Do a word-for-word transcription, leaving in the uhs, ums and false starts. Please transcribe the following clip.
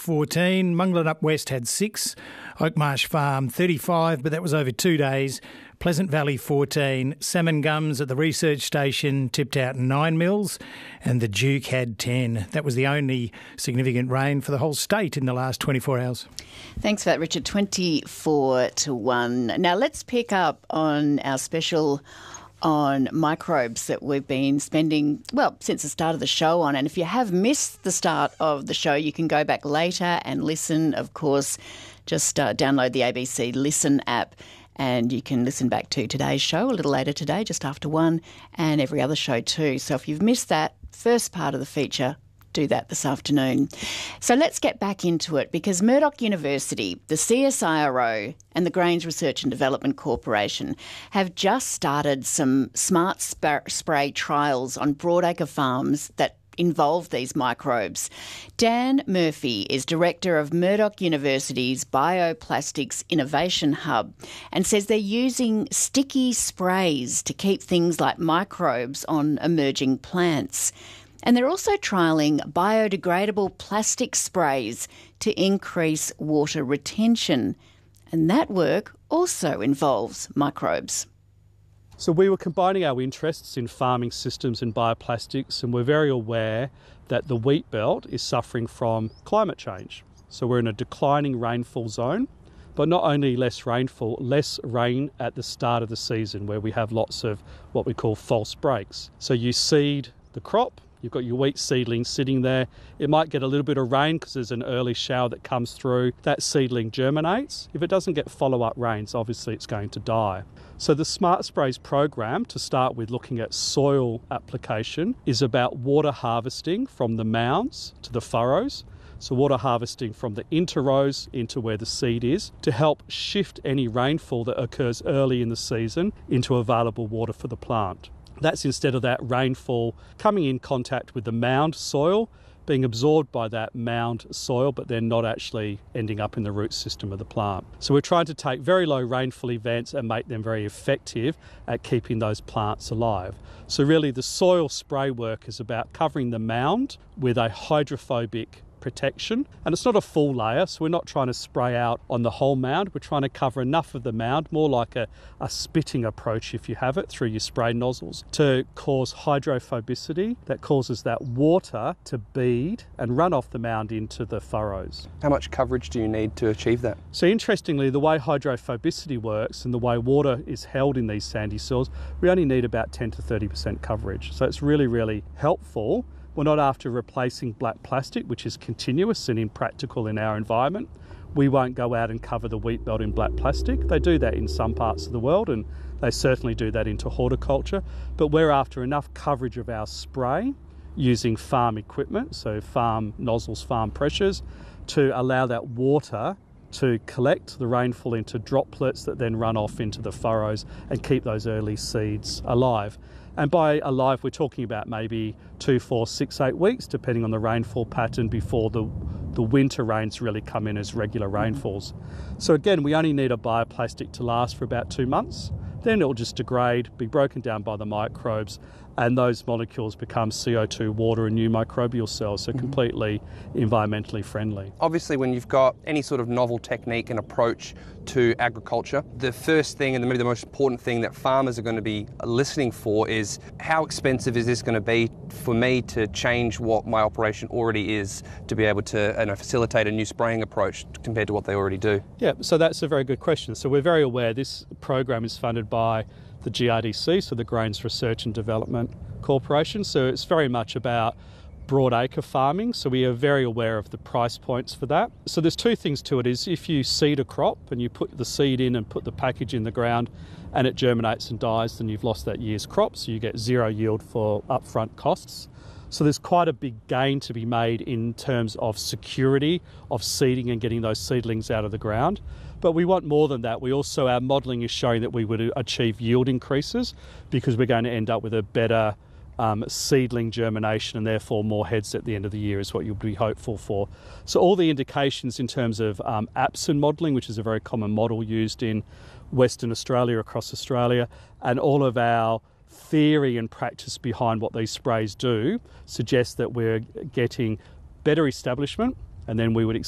fourteen, Munglet Up West had six, Oakmarsh Farm thirty-five, but that was over two days. Pleasant Valley fourteen, Salmon Gums at the research station tipped out nine mils, and the Duke had ten. That was the only significant rain for the whole state in the last twenty-four hours. Thanks for that, Richard. twenty-four to one. Now let's pick up on our special on microbes that we've been spending, well, since the start of the show on. And if you have missed the start of the show, you can go back later and listen. Of course, just uh, download the A B C Listen app. And you can listen back to today's show a little later today, just after one, and every other show too. So if you've missed that first part of the feature, do that this afternoon. So let's get back into it, because Murdoch University, the C S I R O and the Grains Research and Development Corporation have just started some smart sp- spray trials on broadacre farms that involve these microbes. Dan Murphy is director of Murdoch University's Bioplastics Innovation Hub and says they're using sticky sprays to keep things like microbes on emerging plants. And they're also trialling biodegradable plastic sprays to increase water retention. And that work also involves microbes. So we were combining our interests in farming systems and bioplastics, and we're very aware that the wheat belt is suffering from climate change. So we're in a declining rainfall zone, but not only less rainfall, less rain at the start of the season, where we have lots of what we call false breaks. So you seed the crop, you've got your wheat seedling sitting there. It might get a little bit of rain because there's an early shower that comes through. That seedling germinates. If it doesn't get follow-up rains, obviously it's going to die. So the Smart Sprays program, to start with looking at soil application, is about water harvesting from the mounds to the furrows. So water harvesting from the interrows into where the seed is to help shift any rainfall that occurs early in the season into available water for the plant. That's instead of that rainfall coming in contact with the mound soil, being absorbed by that mound soil, but then not actually ending up in the root system of the plant. So we're trying to take very low rainfall events and make them very effective at keeping those plants alive. So really the soil spray work is about covering the mound with a hydrophobic protection, and it's not a full layer, so we're not trying to spray out on the whole mound. We're trying to cover enough of the mound, more like a, a spitting approach if you have it through your spray nozzles, to cause hydrophobicity that causes that water to bead and run off the mound into the furrows. How much coverage do you need to achieve that? So interestingly, the way hydrophobicity works and the way water is held in these sandy soils, we only need about ten to thirty percent coverage. So it's really, really helpful. We're not after replacing black plastic, which is continuous and impractical in our environment. We won't go out and cover the wheat belt in black plastic. They do that in some parts of the world, and they certainly do that into horticulture. But we're after enough coverage of our spray using farm equipment, so farm nozzles, farm pressures, to allow that water to collect the rainfall into droplets that then run off into the furrows and keep those early seeds alive. And by alive, we're talking about maybe two, four, six, eight weeks, depending on the rainfall pattern before the, the winter rains really come in as regular rainfalls. So again, we only need a bioplastic to last for about two months. Then it'll just degrade, be broken down by the microbes, and those molecules become C O two, water, and new microbial cells, so completely environmentally friendly. Obviously, when you've got any sort of novel technique and approach to agriculture, the first thing and maybe the most important thing that farmers are going to be listening for is how expensive is this going to be for me to change what my operation already is to be able to you know, facilitate a new spraying approach compared to what they already do? Yeah, so that's a very good question. So we're very aware this program is funded by the G R D C, so the Grains Research and Development Corporation. So it's very much about broadacre farming, so we are very aware of the price points for that. So there's two things to it. Is if you seed a crop and you put the seed in and put the package in the ground and it germinates and dies, then you've lost that year's crop, so you get zero yield for upfront costs. So there's quite a big gain to be made in terms of security of seeding and getting those seedlings out of the ground. But we want more than that. We also, our modelling is showing that we would achieve yield increases because we're going to end up with a better um, seedling germination and therefore more heads at the end of the year is what you'll be hopeful for. So all the indications in terms of um, Apson modelling, which is a very common model used in Western Australia, across Australia, and all of our theory and practice behind what these sprays do, suggest that we're getting better establishment, and then we would